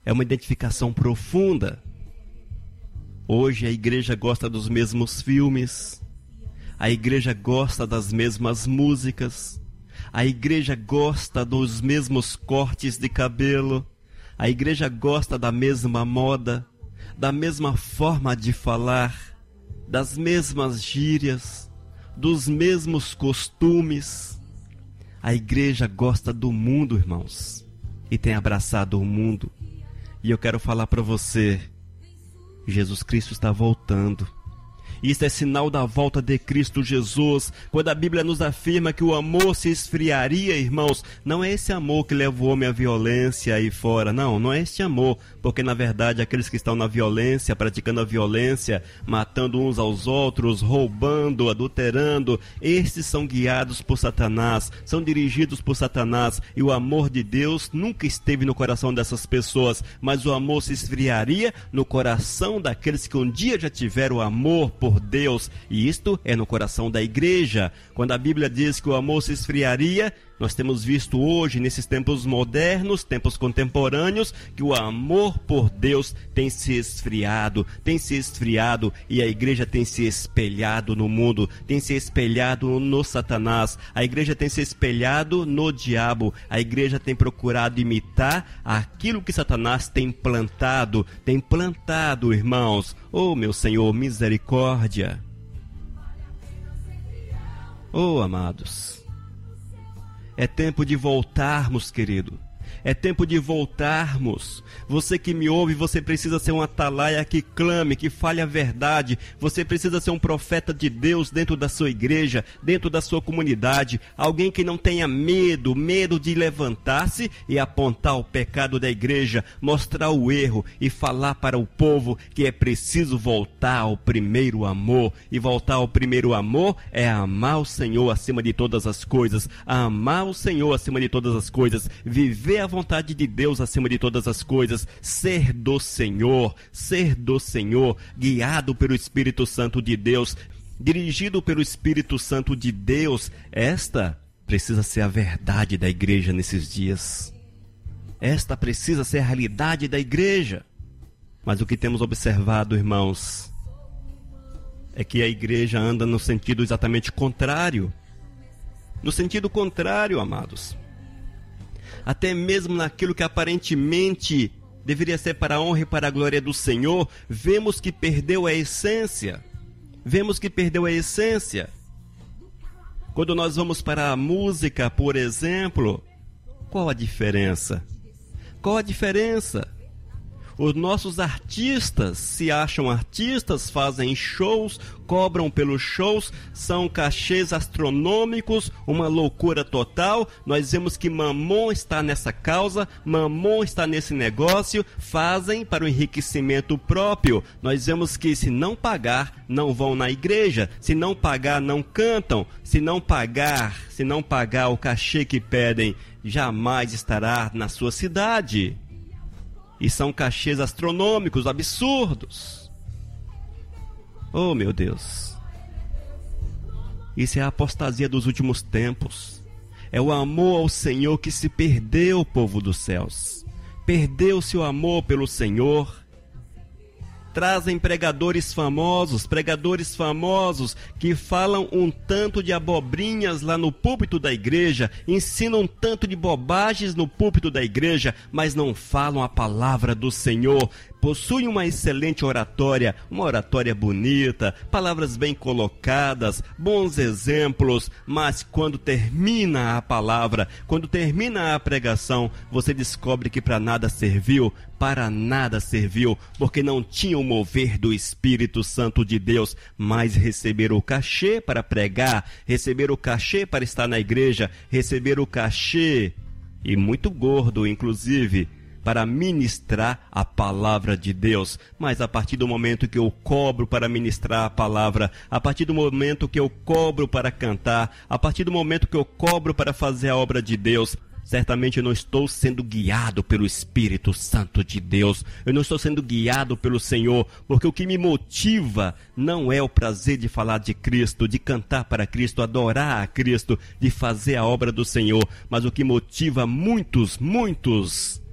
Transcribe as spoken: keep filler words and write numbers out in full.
É uma identificação profunda. Hoje a igreja gosta dos mesmos filmes, a igreja gosta das mesmas músicas, a igreja gosta dos mesmos cortes de cabelo, a igreja gosta da mesma moda, da mesma forma de falar, das mesmas gírias, dos mesmos costumes. A igreja gosta do mundo, irmãos, e tem abraçado o mundo. E eu quero falar para você, Jesus Cristo está voltando. Isso é sinal da volta de Cristo Jesus. Quando a Bíblia nos afirma que o amor se esfriaria, irmãos, não é esse amor que leva o homem à violência aí fora. Não, não é esse amor. Porque, na verdade, aqueles que estão na violência, praticando a violência, matando uns aos outros, roubando, adulterando, estes são guiados por Satanás, são dirigidos por Satanás. E o amor de Deus nunca esteve no coração dessas pessoas, mas o amor se esfriaria no coração daqueles que um dia já tiveram amor por por Deus, e isto é no coração da igreja. Quando a Bíblia diz que o amor se esfriaria, nós temos visto hoje, nesses tempos modernos, tempos contemporâneos, que o amor por Deus tem se esfriado, tem se esfriado, e a igreja tem se espelhado no mundo, tem se espelhado no Satanás, a igreja tem se espelhado no diabo, a igreja tem procurado imitar aquilo que Satanás tem plantado, tem plantado, irmãos. Oh, meu Senhor, misericórdia. Oh, amados, é tempo de voltarmos, querido. É tempo de voltarmos. Você que me ouve, você precisa ser um atalaia que clame, que fale a verdade. Você precisa ser um profeta de Deus dentro da sua igreja, dentro da sua comunidade. Alguém que não tenha medo, medo de levantar-se e apontar o pecado da igreja, mostrar o erro e falar para o povo que é preciso voltar ao primeiro amor. E voltar ao primeiro amor é amar o Senhor acima de todas as coisas. Amar o Senhor acima de todas as coisas. Viver a vontade de Deus acima de todas as coisas, ser do Senhor, ser do Senhor, guiado pelo Espírito Santo de Deus, dirigido pelo Espírito Santo de Deus. Esta precisa ser a verdade da igreja nesses dias. Esta precisa ser a realidade da igreja. Mas o que temos observado, irmãos, é que a igreja anda no sentido exatamente contrário. No sentido contrário, amados. Até mesmo naquilo que aparentemente deveria ser para a honra e para a glória do Senhor, vemos que perdeu a essência. Vemos que perdeu a essência. Quando nós vamos para a música, por exemplo, qual a diferença? Qual a diferença? Os nossos artistas se acham artistas, fazem shows, cobram pelos shows, são cachês astronômicos, uma loucura total. Nós vemos que Mamon está nessa causa, Mamon está nesse negócio, fazem para o enriquecimento próprio. Nós vemos que se não pagar, não vão na igreja, se não pagar, não cantam, se não pagar, se não pagar o cachê que pedem, jamais estará na sua cidade. E são cachês astronômicos, absurdos. Oh, meu Deus. Isso é a apostasia dos últimos tempos. É o amor ao Senhor que se perdeu, povo dos céus. Perdeu-se o amor pelo Senhor. Trazem pregadores famosos, pregadores famosos que falam um tanto de abobrinhas lá no púlpito da igreja, ensinam um tanto de bobagens no púlpito da igreja, mas não falam a palavra do Senhor. Possuem uma excelente oratória, uma oratória bonita, palavras bem colocadas, bons exemplos, mas quando termina a palavra, quando termina a pregação, você descobre que para nada serviu, para nada serviu, porque não tinha o mover do Espírito Santo de Deus, mas receberam o cachê para pregar, receberam o cachê para estar na igreja, receberam o cachê, e muito gordo, inclusive, para ministrar a palavra de Deus. Mas a partir do momento que eu cobro para ministrar a palavra, a partir do momento que eu cobro para cantar, a partir do momento que eu cobro para fazer a obra de Deus, certamente eu não estou sendo guiado pelo Espírito Santo de Deus. Eu não estou sendo guiado pelo Senhor, porque o que me motiva não é o prazer de falar de Cristo, de cantar para Cristo, adorar a Cristo, de fazer a obra do Senhor, mas o que motiva muitos, muitos